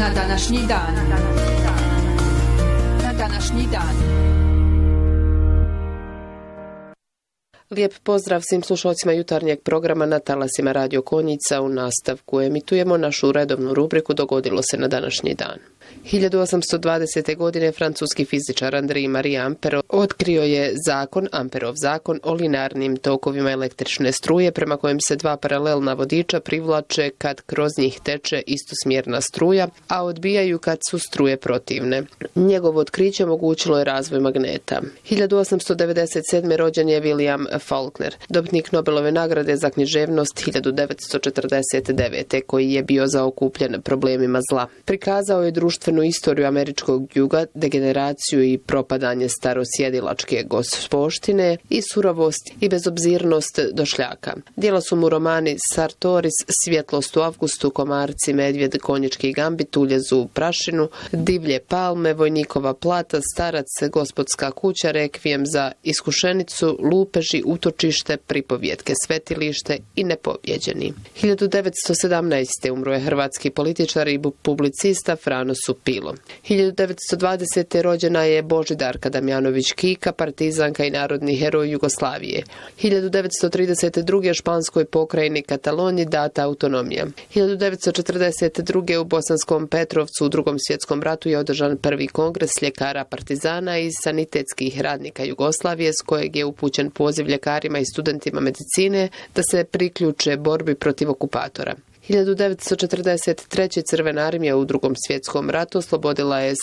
Na današnji dan. Na današnji dan. Lijep pozdrav svim slušalcima jutarnjeg programa na talasima Radio Konjica. U nastavku emitujemo našu redovnu rubriku Dogodilo se na današnji dan. 1820. godine francuski fizičar Henri-Marie Ampère otkrio je Amperov zakon o linearnim tokovima električne struje, prema kojem se dva paralelna vodiča privlače kad kroz njih teče istosmjerna struja, a odbijaju kad su struje protivne. Njegovo otkriće omogućilo je razvoj magneta. 1897. rođen je William Faulkner, dobitnik Nobelove nagrade za književnost 1949. koji je bio zaokupljen problemima zla. Prikazao je društvenu istoriju američkog juga, degeneraciju i propadanje starosjedilačke gospoštine i surovost i bezobzirnost došljaka. Djela su mu romani Sartoris, Svjetlost u avgustu, Komarci, Medvjed, Konjički gambit, Uljez u prašinu, Divlje palme, Vojnikova plata, Starac, Gospodska kuća, Rekvijem za iskušenicu, Lupeži, Utočište, Pripovjetke, Svetilište i Nepobjeđeni. 1917. umro je hrvatski političar i publicista Frano Supilo. 1920. rođena je Božidarka Damjanović Kika, partizanka i narodni heroj Jugoslavije. 1932. španskoj pokrajini Kataloniji data autonomija. 1942. u Bosanskom Petrovcu u Drugom svjetskom ratu je održan prvi kongres ljekara partizana i sanitetskih radnika Jugoslavije, s kojeg je upućen poziv ljekarima i studentima medicine da se priključe borbi protiv okupatora. 1943. Crvena armija u Drugom svjetskom ratu oslobodila je